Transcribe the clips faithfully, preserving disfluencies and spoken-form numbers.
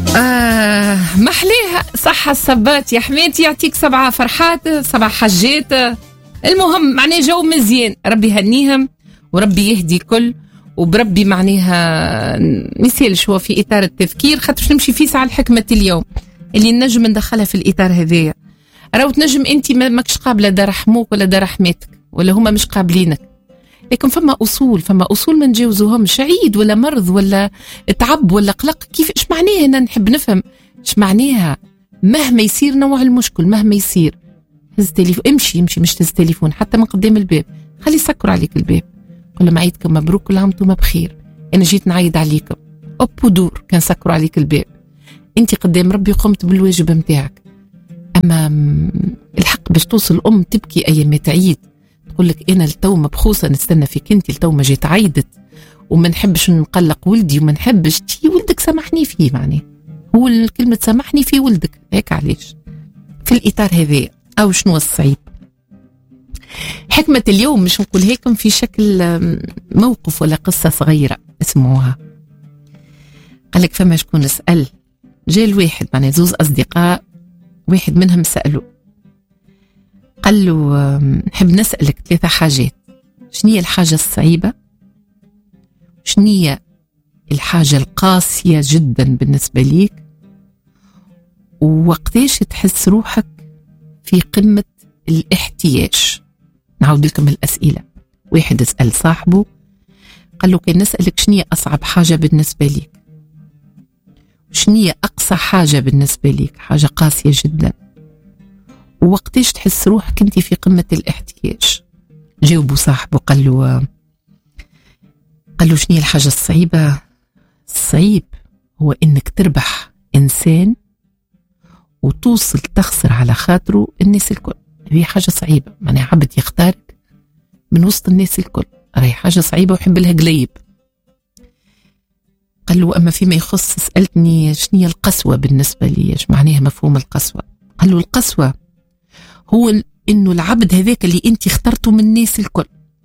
آه محليها صح الصبات يا حميتي، يعطيك سبعة فرحات سبع حجات. المهم معناه جو مزيان، ربي يهنيهم وربي يهدي كل، وبربي معناها مثال شو في إطار التذكير، خاطر نمشي في ساعة الحكمة اليوم اللي نجم ندخلها في الإطار هذايا. راهو تنجم أنت ماكش قابلة دار حموك ولا دار حماتك ولا هما مش قابلينك، لكن فما أصول فما أصول ما نجاوزوهمش، عيد ولا مرض ولا تعب ولا قلق. كيف إيش معناها؟ أنا نحب نفهم إيش معناها. مهما يصير نوع المشكل، مهما يصير هز تليفون، امشي امشي مش تهز تليفون حتى من قدام الباب، خلي يسكروا عليك الباب، قل لهم عيدكم مبروك كل عام وانتم بخير، أنا جيت نعيد عليكم. أوب ودور كان سكروا عليك الباب، أنت قدام ربي قمت بالواجب متاعك. أما الحق باش توصل أم تبكي أيامات عيد تقول لك أنا التو مبخوصة نستنى فيك أنت، التو ما جيت عيدت وما نحبش نقلق ولدي وما نحبش تي ولدك سامحني فيه، معناه هو الكلمة سامحني في ولدك هيك. علاش في الإطار هذا أو شنو الصعيب؟ حكمة اليوم مش نقول هيكم في شكل موقف ولا قصة صغيرة اسمعوها. قال لك فما شكون سأل، جاء الواحد معناه زوز أصدقاء، واحد منهم سأله قال له نحب نسألك ثلاثة حاجات، شنية الحاجة الصعيبة، شنية الحاجة القاسية جدا بالنسبة ليك، ووقتاش تحس روحك في قمة الاحتياج. نعود لكم الأسئلة. واحد اسأل صاحبه قال له كان نسألك شنية أصعب حاجة بالنسبة ليك، شنية أقصى حاجة بالنسبة ليك، حاجة قاسية جدا، ووقتاش تحس روحك انت في قمة الاحتياج. جاوبوا صاحبه قال له قال له شنية الحاجة الصعيبة؟ الصعيب هو انك تربح انسان وتوصل تخسر على خاطره الناس الكل، هي حاجة صعيبة. معناها عبد يختارك من وسط الناس الكل، راهي حاجة صعيبة ويحب لها قليب. قال له أما فيما يخص سألتني شنية القسوة بالنسبة لي، ايش معناها مفهوم القسوة؟ قال له القسوة هو إنه العبد هذاك اللي أنت اخترته من الناس الكل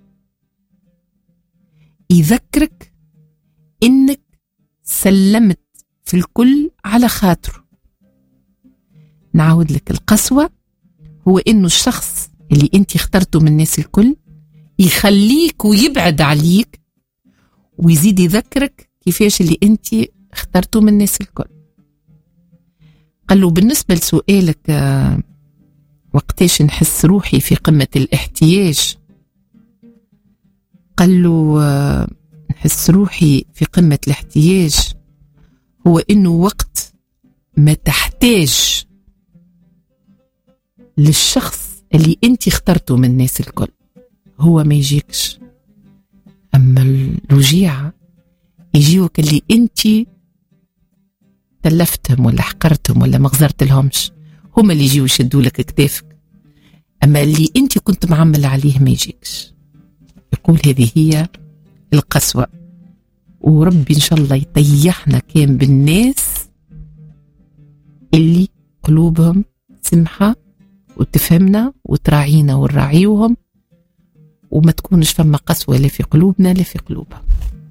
يذكرك إنك سلمت في الكل على خاطره. نعود لك، القسوة هو إنه الشخص اللي أنت اخترته من الناس الكل يخليك ويبعد عليك ويزيد يذكرك كيفاش اللي أنت اخترته من الناس الكل. قال له بالنسبة لسؤالك وقتاش نحس روحي في قمة الاحتياج، قال له نحس روحي في قمة الاحتياج هو إنه وقت ما تحتاج للشخص اللي أنت اخترته من الناس الكل هو ما يجيكش. أما الوجيعة يجيوك اللي أنت تلفتهم ولا حقرتهم ولا ما غزرت لهمش، هما اللي يجيو يشدوا لك كتافك. أما اللي أنت كنت معمل عليه ما يجيكش. يقول هذه هي القسوة. وربي إن شاء الله يطيحنا كان بالناس اللي قلوبهم سمحة وتفهمنا وتراعينا ونراعيوهم، وما تكونش فما قسوة لا في قلوبنا لا في قلوبهم.